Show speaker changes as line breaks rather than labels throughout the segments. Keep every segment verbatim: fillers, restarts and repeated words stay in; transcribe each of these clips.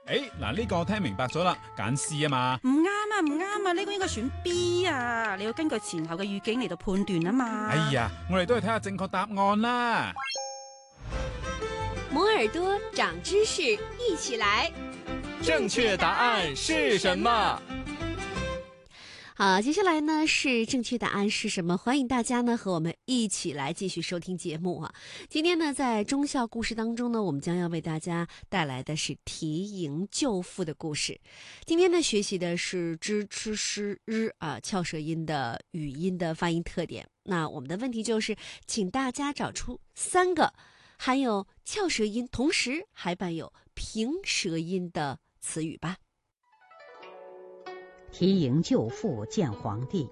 誒，嗱呢個我聽明白咗啦，揀 C 啊嘛。
唔啱啊，唔啱啊，呢個應該選 B 啊，你要根據前後嘅語境嚟到判斷啊嘛。
哎呀，我哋都係睇下正確答案啦。
摩耳朵長知識，一起來。
正確答案是什麼？
好，接下來呢是正確答案是什麼？歡迎大家呢和我們一起來繼續收聽節目啊！今天呢在忠孝故事當中呢，我們將要為大家帶來的是提營救父的故事。今天呢學習的是知吃詩日啊翹舌音的語音的發音特點。那我們的問題就是，請大家找出三個含有翹舌音，同時還伴有平舌音的詞語吧。
提營救父見皇帝。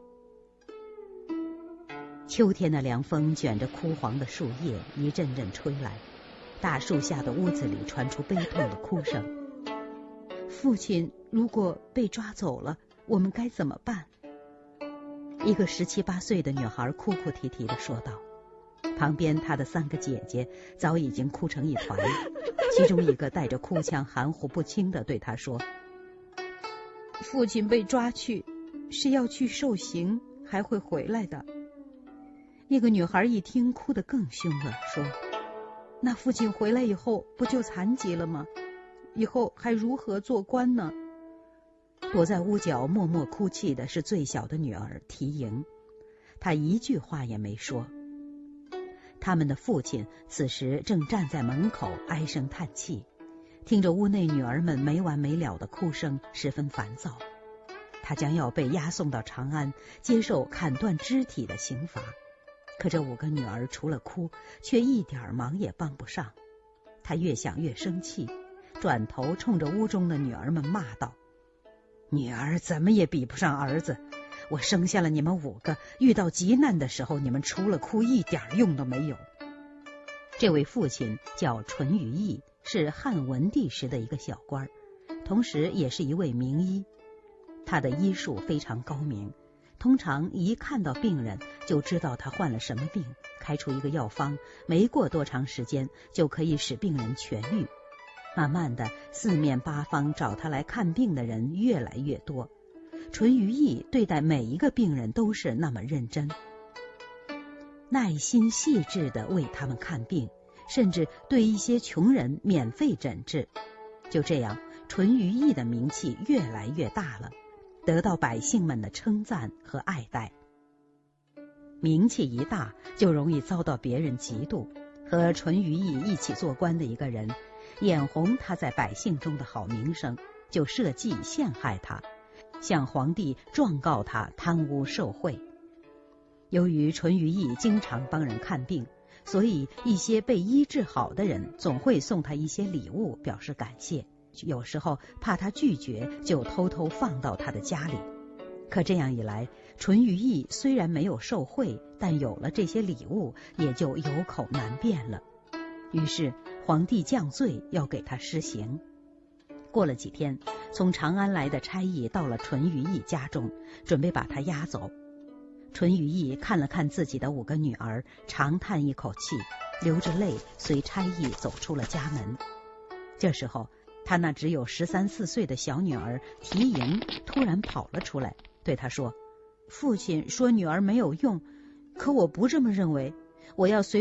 秋天的涼風捲着枯黃的樹葉一陣陣吹來，大樹下的屋子裡傳出悲痛的哭聲。父親如果被抓走了，我們該怎麼辦？一個十七八歲的女孩哭哭啼啼地說道。旁邊她的三個姐姐早已經哭成一團，其中一個帶着哭腔含糊不清地對她說，父親被抓去是要去受刑，還會回來的。那個女孩一聽哭得更兇了，說，那父親回來以後不就殘疾了嗎？以後還如何做官呢？躲在屋角默默哭泣的是最小的女兒提營，她一句話也沒說。他們的父親此時正站在門口唉聲嘆氣，聽着屋內女兒們沒完沒了的哭聲，十分煩躁。他將要被押送到長安，接受砍斷肢體的刑罰。可這五個女兒除了哭，卻一點忙也幫不上。他越想越生氣，轉頭衝着屋中的女兒們罵道，女兒怎麼也比不上兒子，我生下了你們五個，遇到急難的時候，你們除了哭一點用都沒有。這位父親叫淳於意，是漢文帝時的一個小官，同時也是一位名醫。他的醫術非常高明，通常一看到病人就知道他患了什麼病，開出一個藥方，沒過多長時間就可以使病人痊癒。慢慢的，四面八方找他來看病的人越來越多，淳於意對待每一個病人都是那麼認真，耐心細緻地為他們看病，甚至對一些窮人免費診治。就這樣，淳於意的名氣越來越大了，得到百姓們的稱讚和愛戴。名氣一大，就容易遭到別人嫉妒。和淳於意一起做官的一個人，眼紅他在百姓中的好名聲，就設計陷害他，向皇帝狀告他貪污受賄。由於淳於意經常幫人看病，所以一些被醫治好的人總會送他一些禮物表示感謝，有時候怕他拒絕，就偷偷放到他的家裡。可這樣一來，淳於意雖然沒有受賄，但有了這些禮物，也就有口難辯了。於是皇帝降罪，要給他施刑。過了幾天，從長安來的差役到了淳於意家中，準備把他押走。淳於意看了看自己的五個女兒，長嘆一口氣，流着淚隨差役走出了家門。這時候，他那只有十三四歲的小女兒提營突然跑了出來，對他說，父親說女兒沒有用，可我不這麼認為，我要隨